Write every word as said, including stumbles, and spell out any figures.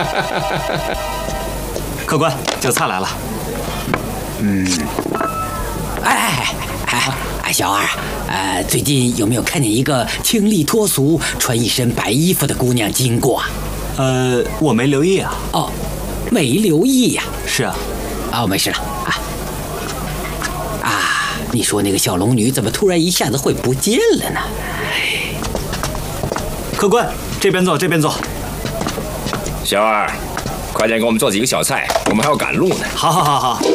客官，酒菜来了。 嗯。哎哎哎，小二，呃，最近有没有看见一个清丽脱俗、穿一身白衣服的姑娘经过？ 呃，我没留意啊。 哦，没留意呀、 啊？是啊。 哦，没事了啊。啊，你说那个小龙女怎么突然一下子会不见了呢？ 客官，这边坐，这边坐。 小二，快点给我们做几个小菜，我们还要赶路呢。 好好好好。